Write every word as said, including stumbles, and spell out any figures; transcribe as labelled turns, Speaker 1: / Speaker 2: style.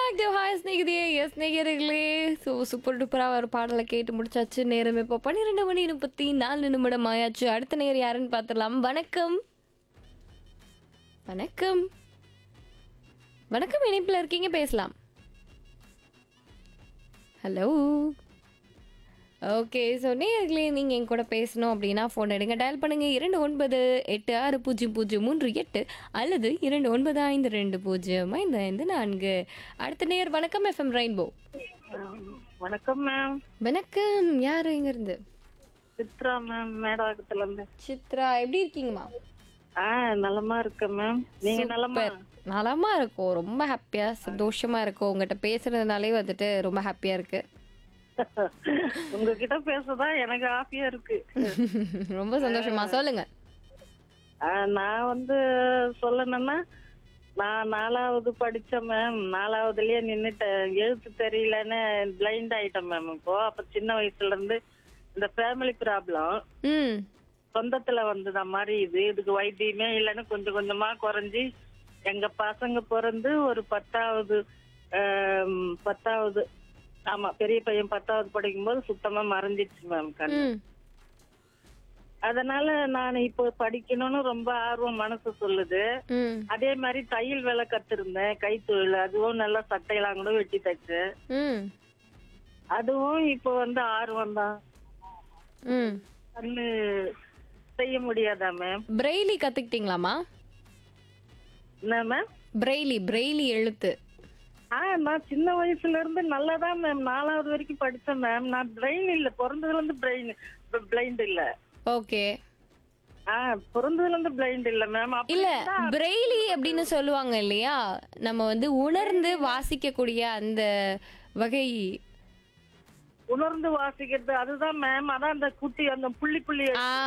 Speaker 1: Active hi ஸ்நேகிதியே S ஸ்நேகிதர்களே. So super டூப்பராக ஒரு பாடலை கேட்டு முடிச்சாச்சு. நேரம் இப்போ பன்னிரெண்டு மணி முப்பத்தி நாலு நிமிடம் ஆயாச்சு. அடுத்த நேரம் யாருன்னு பார்த்துடலாம். வணக்கம் வணக்கம் வணக்கம் இணைப்பில் இருக்கீங்க, பேசலாம். ஹலோ. ஓகே, ஸோ நேர்களே நீங்கள் என் கூட பேசணும் அப்படின்னா ஃபோன் எடுங்க, டயல் பண்ணுங்கள் இரண்டு ஒன்பது எட்டு ஆறு பூஜ்ஜியம் பூஜ்ஜியம் மூன்று எட்டு அல்லது இரண்டு ஒன்பது ஐந்து ரெண்டு பூஜ்ஜியம் ஐந்து ஐந்து நான்கு. அடுத்த நேர் வணக்கம் எஃப்எம் ரெயின்போ.
Speaker 2: வணக்கம் மேம்.
Speaker 1: வணக்கம், யார் எங்கேருந்து?
Speaker 2: சித்ரா மேம், மேடாகத்துல இருந்து.
Speaker 1: சித்ரா, எப்படி இருக்கீங்கம்மா?
Speaker 2: ஆ நலமா இருக்கேன் மேம். நீங்க நலமா?
Speaker 1: நலமா இருக்கும், ரொம்ப ஹாப்பியா சந்தோஷமா இருக்கும். உங்ககிட்ட பேசுறதுனாலே வந்துட்டு ரொம்ப ஹாப்பியா இருக்கு.
Speaker 2: உங்ககிட்ட பேசதான் எனக்கு ஹாப்பியா இருக்கு.
Speaker 1: ரொம்ப சந்தோஷமா, சொல்லுங்க.
Speaker 2: ஆ, நான் வந்து சொல்லணும்னா நான் நாலாவது படிச்சேன் மேம். நாலாவதுலயே நின்னுட்டேன். எழுத்து தெரியலன்னு பிளைண்ட் ஆயிட்டேன் மேம். இப்போ அப்ப சின்ன வயசுல இருந்து இந்த ஃபேமிலி ப்ராப்ளம்
Speaker 1: ம்
Speaker 2: சொந்தத்துல வந்தத மாதிரி இது இதுக்கு வைத்தியமே இல்லைன்னு கொஞ்சம் கொஞ்சமா குறைஞ்சி எங்க பசங்க பிறந்து ஒரு பத்தாவது ஆம், பத்தாவது ஆமா பெரிய பையன் பத்தாவது படிக்கும் போது சுத்தமா மறைஞ்சிடுச்சு மேம் கண்ணு.
Speaker 1: ம்
Speaker 2: அதனால நான் இப்போ படிக்கணும்னு ரொம்ப ஆர்வம் மனசு சொல்லுது.
Speaker 1: ம்
Speaker 2: அதே மாதிரி தையல் வேலை கத்திருந்தேன், கைத்தொழில். அதுவும் நல்லா சட்டையெல்லாம் கூட வெட்டி தைச்சு
Speaker 1: ம்
Speaker 2: அதுவும் இப்போ வந்து ஆர்வம் தான்.
Speaker 1: ம்
Speaker 2: கண்ணு செய்ய முடியாதா மேம்?
Speaker 1: பிரெய்லி கத்துக்கிட்டீங்களாமா?
Speaker 2: என்ன மேம்?
Speaker 1: பிரெய்லி பிரெய்லி எழுத்து.
Speaker 2: ஆ, நான் சின்ன வயசுல இருந்து நல்லாதான் மேம் நாலாவது வரைக்கும் படிச்சேன் மேம். நான் பிரெயின் இல்ல, பிறந்ததுல இருந்து பிரெயின் பிளைண்ட் இல்ல.
Speaker 1: ஓகே.
Speaker 2: ஆ, பிறந்ததுல இருந்து பிளைண்ட் இல்ல மேம்.
Speaker 1: இல்ல, பிரெய்லி அப்படின்னு சொல்லுவாங்க இல்லையா, நம்ம வந்து உணர்ந்து வாசிக்கக்கூடிய அந்த வகை.
Speaker 2: உணர்ந்து வாசிக்கிறது அதுதான் மேம். அதான் அந்த குட்டி அந்த புள்ளி புள்ளி
Speaker 1: ஆ